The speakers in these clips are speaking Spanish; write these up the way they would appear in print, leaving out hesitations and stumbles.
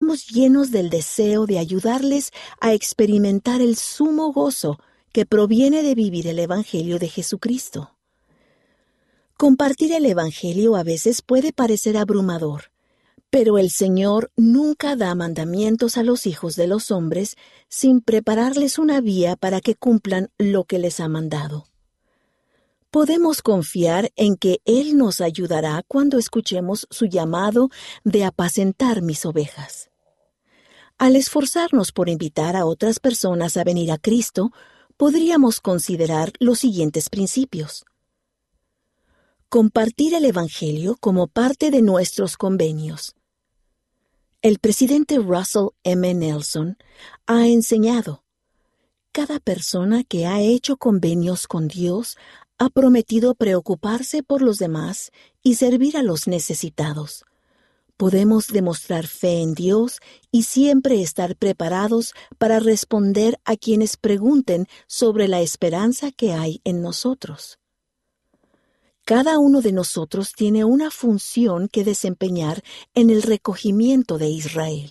estamos llenos del deseo de ayudarles a experimentar el sumo gozo que proviene de vivir el Evangelio de Jesucristo. Compartir el Evangelio a veces puede parecer abrumador, pero el Señor nunca da mandamientos a los hijos de los hombres sin prepararles una vía para que cumplan lo que les ha mandado. Podemos confiar en que Él nos ayudará cuando escuchemos su llamado de apacentar mis ovejas. Al esforzarnos por invitar a otras personas a venir a Cristo, podríamos considerar los siguientes principios. Compartir el Evangelio como parte de nuestros convenios. El presidente Russell M. Nelson ha enseñado: cada persona que ha hecho convenios con Dios ha prometido preocuparse por los demás y servir a los necesitados. Podemos demostrar fe en Dios y siempre estar preparados para responder a quienes pregunten sobre la esperanza que hay en nosotros. Cada uno de nosotros tiene una función que desempeñar en el recogimiento de Israel.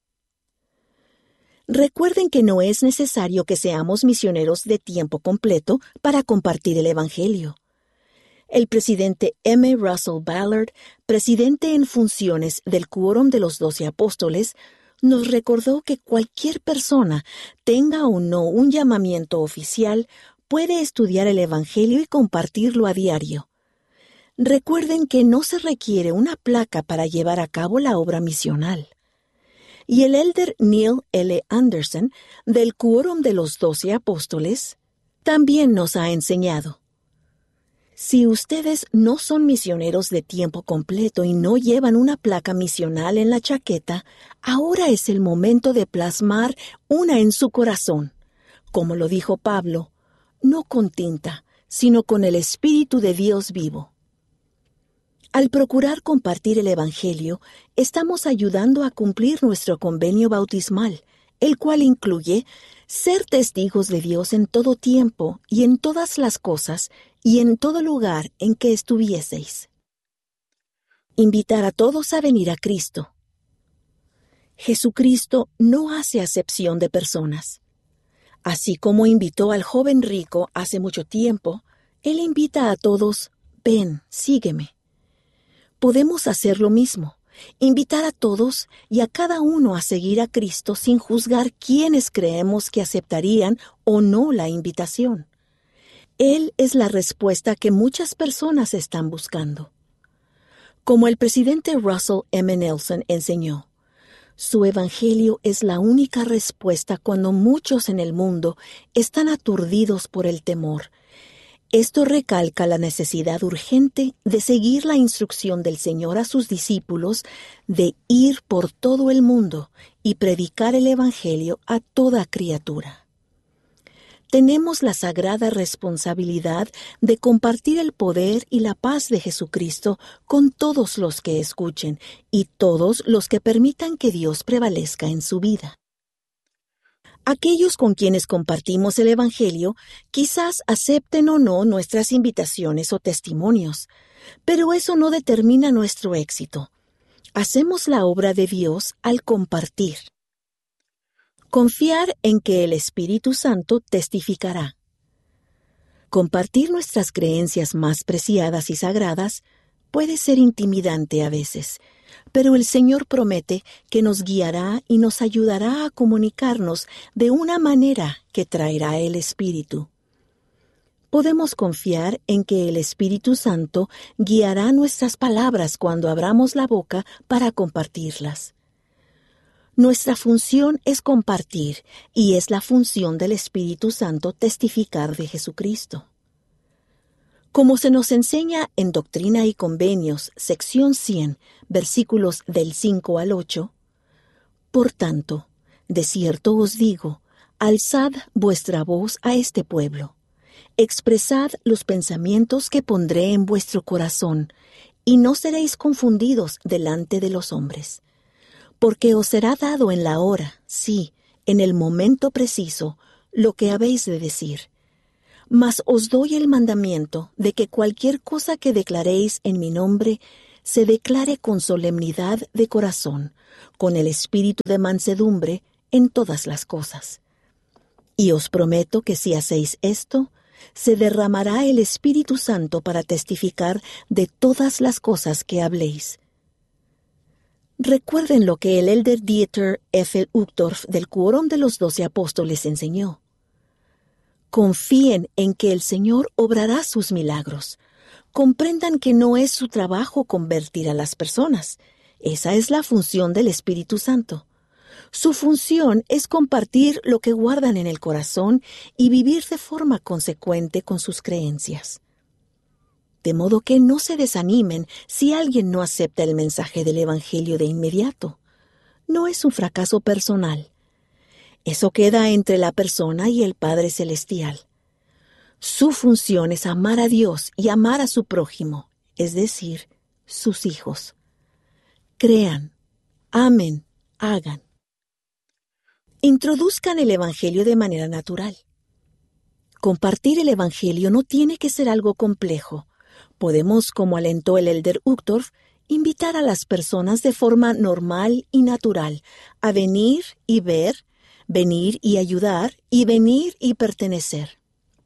Recuerden que no es necesario que seamos misioneros de tiempo completo para compartir el Evangelio. El presidente M. Russell Ballard, presidente en funciones del Quórum de los 12 Apóstoles, nos recordó que cualquier persona, tenga o no un llamamiento oficial, puede estudiar el Evangelio y compartirlo a diario. Recuerden que no se requiere una placa para llevar a cabo la obra misional. Y el elder Neil L. Anderson, del Quórum de los 12 Apóstoles, también nos ha enseñado: si ustedes no son misioneros de tiempo completo y no llevan una placa misional en la chaqueta, ahora es el momento de plasmar una en su corazón. Como lo dijo Pablo, no con tinta, sino con el Espíritu de Dios vivo. Al procurar compartir el Evangelio, estamos ayudando a cumplir nuestro convenio bautismal, el cual incluye ser testigos de Dios en todo tiempo y en todas las cosas y en todo lugar en que estuvieseis. Invitar a todos a venir a Cristo. Jesucristo no hace acepción de personas. Así como invitó al joven rico hace mucho tiempo, Él invita a todos: ven, sígueme. Podemos hacer lo mismo, invitar a todos y a cada uno a seguir a Cristo sin juzgar quiénes creemos que aceptarían o no la invitación. Él es la respuesta que muchas personas están buscando. Como el presidente Russell M. Nelson enseñó, su evangelio es la única respuesta cuando muchos en el mundo están aturdidos por el temor. Esto recalca la necesidad urgente de seguir la instrucción del Señor a sus discípulos de ir por todo el mundo y predicar el Evangelio a toda criatura. Tenemos la sagrada responsabilidad de compartir el poder y la paz de Jesucristo con todos los que escuchen y todos los que permitan que Dios prevalezca en su vida. Aquellos con quienes compartimos el Evangelio quizás acepten o no nuestras invitaciones o testimonios, pero eso no determina nuestro éxito. Hacemos la obra de Dios al compartir. Confiar en que el Espíritu Santo testificará. Compartir nuestras creencias más preciadas y sagradas puede ser intimidante a veces, pero el Señor promete que nos guiará y nos ayudará a comunicarnos de una manera que traerá el Espíritu. Podemos confiar en que el Espíritu Santo guiará nuestras palabras cuando abramos la boca para compartirlas. Nuestra función es compartir, y es la función del Espíritu Santo testificar de Jesucristo. Como se nos enseña en Doctrina y Convenios, sección 100, versículos del 5 al 8, por tanto, de cierto os digo, alzad vuestra voz a este pueblo, expresad los pensamientos que pondré en vuestro corazón, y no seréis confundidos delante de los hombres. Porque os será dado en la hora, sí, en el momento preciso, lo que habéis de decir. Mas os doy el mandamiento de que cualquier cosa que declaréis en mi nombre, se declare con solemnidad de corazón, con el espíritu de mansedumbre en todas las cosas. Y os prometo que si hacéis esto, se derramará el Espíritu Santo para testificar de todas las cosas que habléis. Recuerden lo que el elder Dieter F. Uchtdorf del Quórum de los 12 Apóstoles enseñó. Confíen en que el Señor obrará sus milagros. Comprendan que no es su trabajo convertir a las personas. Esa es la función del Espíritu Santo. Su función es compartir lo que guardan en el corazón y vivir de forma consecuente con sus creencias. De modo que no se desanimen si alguien no acepta el mensaje del Evangelio de inmediato. No es un fracaso personal. Eso queda entre la persona y el Padre Celestial. Su función es amar a Dios y amar a su prójimo, es decir, sus hijos. Crean, amen, hagan. Introduzcan el Evangelio de manera natural. Compartir el Evangelio no tiene que ser algo complejo. Podemos, como alentó el elder Uchtdorf, invitar a las personas de forma normal y natural a venir y ver, venir y ayudar y venir y pertenecer.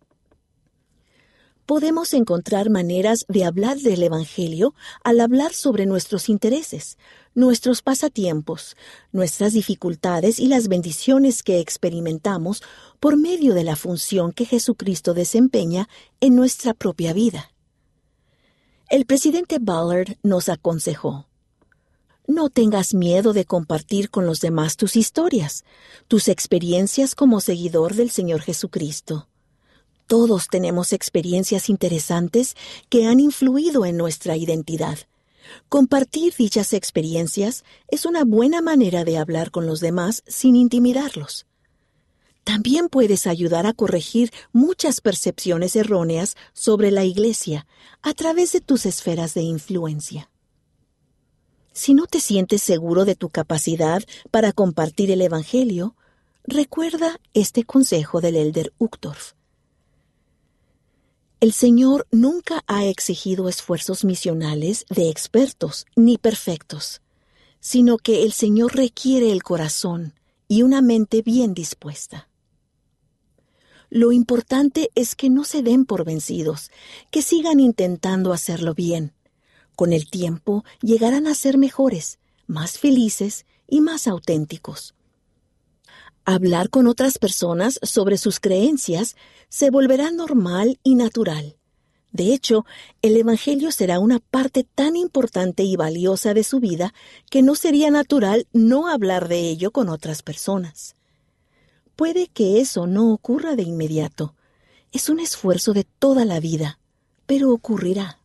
Podemos encontrar maneras de hablar del Evangelio al hablar sobre nuestros intereses, nuestros pasatiempos, nuestras dificultades y las bendiciones que experimentamos por medio de la función que Jesucristo desempeña en nuestra propia vida. El presidente Ballard nos aconsejó: no tengas miedo de compartir con los demás tus historias, tus experiencias como seguidor del Señor Jesucristo. Todos tenemos experiencias interesantes que han influido en nuestra identidad. Compartir dichas experiencias es una buena manera de hablar con los demás sin intimidarlos. También puedes ayudar a corregir muchas percepciones erróneas sobre la Iglesia a través de tus esferas de influencia. Si no te sientes seguro de tu capacidad para compartir el Evangelio, recuerda este consejo del elder Uchtdorf. El Señor nunca ha exigido esfuerzos misionales de expertos ni perfectos, sino que el Señor requiere el corazón y una mente bien dispuesta. Lo importante es que no se den por vencidos, que sigan intentando hacerlo bien. Con el tiempo llegarán a ser mejores, más felices y más auténticos. Hablar con otras personas sobre sus creencias se volverá normal y natural. De hecho, el Evangelio será una parte tan importante y valiosa de su vida que no sería natural no hablar de ello con otras personas. Puede que eso no ocurra de inmediato. Es un esfuerzo de toda la vida, pero ocurrirá.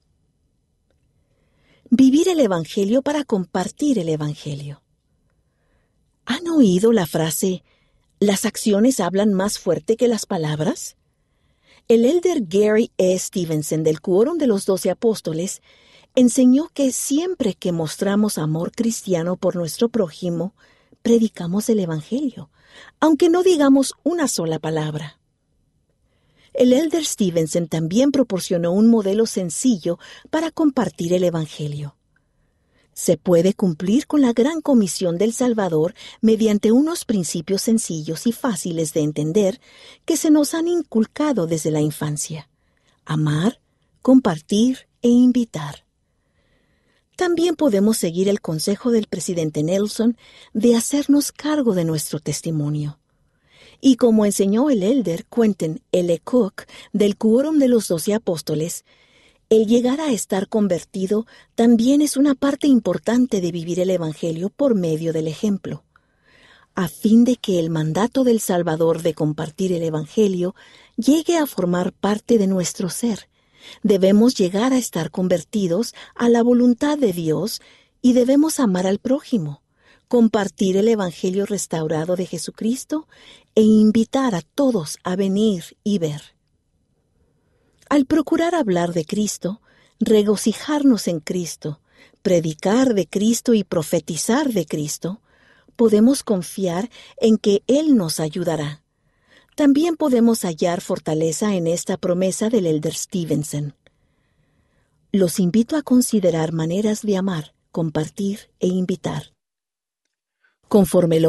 Vivir el Evangelio para compartir el Evangelio. ¿Han oído la frase: ¿las acciones hablan más fuerte que las palabras? El elder Gary E. Stevenson del Quórum de los 12 Apóstoles enseñó que siempre que mostramos amor cristiano por nuestro prójimo, predicamos el Evangelio, aunque no digamos una sola palabra. El elder Stevenson también proporcionó un modelo sencillo para compartir el Evangelio. Se puede cumplir con la gran comisión del Salvador mediante unos principios sencillos y fáciles de entender que se nos han inculcado desde la infancia: amar, compartir e invitar. También podemos seguir el consejo del presidente Nelson de hacernos cargo de nuestro testimonio. Y como enseñó el elder Quentin L. Cook del Quórum de los 12 Apóstoles, el llegar a estar convertido también es una parte importante de vivir el Evangelio por medio del ejemplo. A fin de que el mandato del Salvador de compartir el Evangelio llegue a formar parte de nuestro ser, debemos llegar a estar convertidos a la voluntad de Dios y debemos amar al prójimo, compartir el Evangelio restaurado de Jesucristo e invitar a todos a venir y ver. Al procurar hablar de Cristo, regocijarnos en Cristo, predicar de Cristo y profetizar de Cristo, podemos confiar en que Él nos ayudará. También podemos hallar fortaleza en esta promesa del elder Stevenson. los invito a considerar maneras de amar, compartir e invitar. Conforme lo